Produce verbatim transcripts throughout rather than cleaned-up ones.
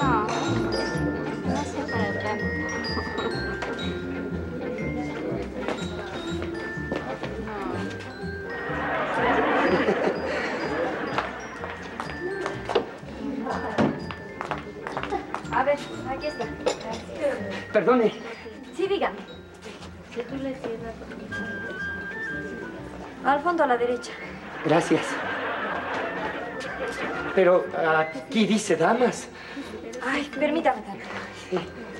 No, no sé para acá. A ver, aquí está. Perdone. Sí, dígame. Al fondo a la derecha. Gracias. Pero aquí dice damas. Ay, permítame tanto. Sí.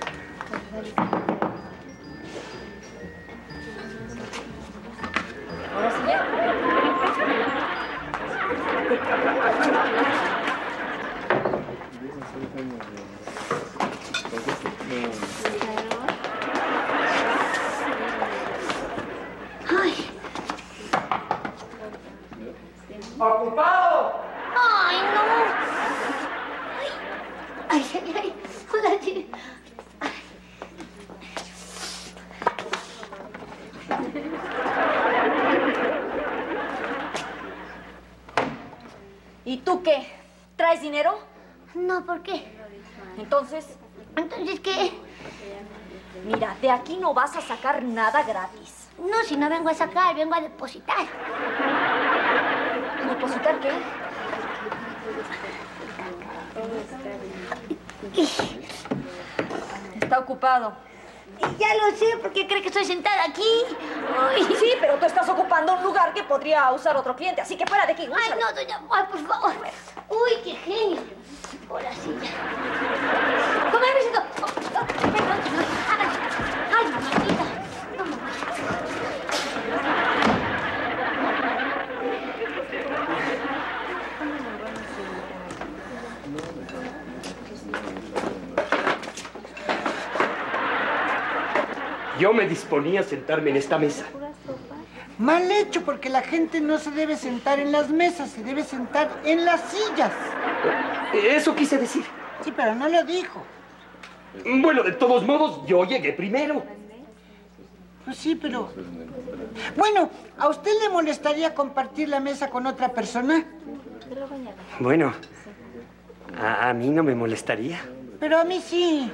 Ahora sí ya. Ay. ¡Ocupado! ¡Ay, no! ¡Ay, ay, ay! Hola, sí. ¿Y tú qué? ¿Traes dinero? No, ¿por qué? Entonces, ¿Entonces qué? mira, de aquí no vas a sacar nada gratis. No, si no vengo a sacar, vengo a depositar. ¿Depositar qué? Está ocupado. Ya lo sé, ¿por qué cree que estoy sentada aquí? Uy. Sí, pero tú estás ocupando un lugar que podría usar otro cliente, así que fuera de aquí. Ay, úsalo. no, doña... Ay, por favor. Uy, qué genio. Ahora sí ya. ¿Cómo me siento? Ay, mamacita. No, mamá. Yo me disponía a sentarme en esta mesa. Mal hecho, porque la gente no se debe sentar en las mesas, se debe sentar en las sillas. Eso quise decir. Sí, pero no lo dijo. Bueno, de todos modos, yo llegué primero. Pues sí, pero... Bueno, ¿a usted le molestaría compartir la mesa con otra persona? Bueno, a, a mí no me molestaría. Pero a mí sí.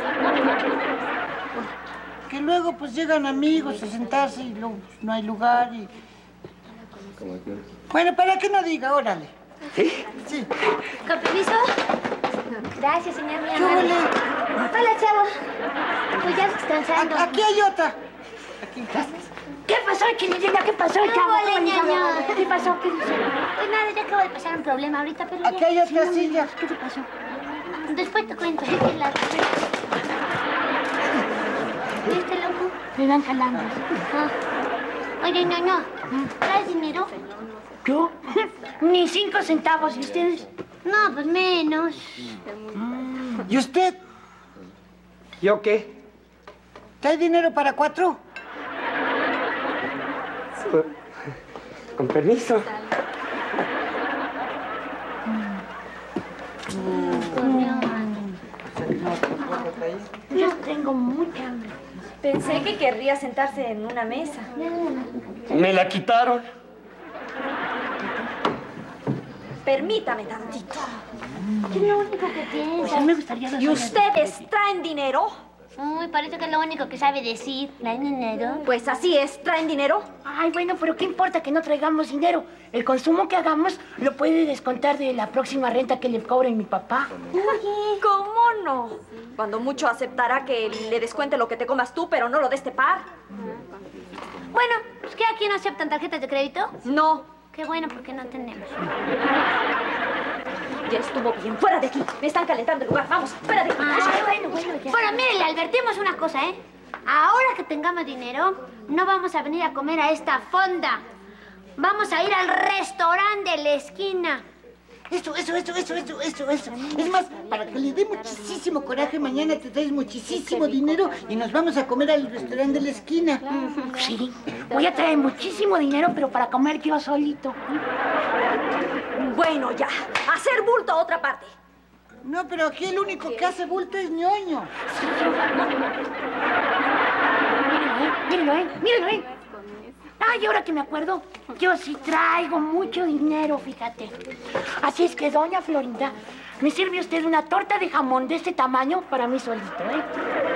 Que luego pues llegan amigos a sentarse y luego pues, no hay lugar y... Bueno, ¿para qué no diga? Órale. ¿Sí? Sí. ¿Con permiso? Gracias, señor, mi ¿Qué amor. huele? Hola, chavo. Pues ya descansando. A- Aquí hay otra. Aquí. ¿Qué pasó, Chinillina? ¿Qué pasó, No, chavo? vale, ¿Cómo le ñaño. llamo? ¿Qué pasó? ¿Qué pasó? Pues nada, ya acabo de pasar un problema ahorita, pero Aquí ya. hay otra no, silla. ¿Qué te pasó? Después te cuento. ¿Viste la... ¿Viste, loco? Me van jalando. Ah. Oye, ñaño, ¿traes dinero? ¿Yo? Ni cinco centavos, ¿y ustedes? No, pues menos. ¿Y usted? ¿Yo qué? ¿Trae dinero para cuatro? Con, con permiso. Yo tengo mucha hambre. Pensé que querría sentarse en una mesa. Me la quitaron. Permítame tantito. ¿Qué es lo único que Pues a mí piensas? me gustaría... ¿Y ustedes traen dinero? Uy, parece que es lo único que sabe decir. ¿Traen dinero? Pues así es, ¿traen dinero? Ay, bueno, pero ¿qué importa que no traigamos dinero? El consumo que hagamos lo puede descontar de la próxima renta que le cobre mi papá. ¿Cómo no? Cuando mucho aceptará que le descuente lo que te comas tú, pero no lo de este par. Bueno, pues ¿qué aquí no aceptan tarjetas de crédito? No, Qué bueno, porque no tenemos. ya estuvo bien. Fuera de aquí. Me están calentando el lugar. Vamos, fuera de aquí. Ay, bueno, bueno, ya. Bueno, mire, le advertimos una cosa, ¿eh? Ahora que tengamos dinero, no vamos a venir a comer a esta fonda. Vamos a ir al restaurante de la esquina. Eso, eso, eso, eso, eso, eso, eso. Es más, para que le dé muchísimo coraje, mañana te traes muchísimo dinero y nos vamos a comer al restaurante de la esquina. Sí, voy a traer muchísimo dinero, pero para comer yo solito. Bueno, ya. Hacer bulto a otra parte. No, pero aquí el único que hace bulto es ñoño. Mírenlo, ¿eh? Mírenlo, ¿eh? Mírenlo, ¿eh? Ay, ahora que me acuerdo, yo sí traigo mucho dinero, fíjate. Así es que, doña Florinda, Me sirve usted una torta de jamón de este tamaño para mí solito, ¿eh?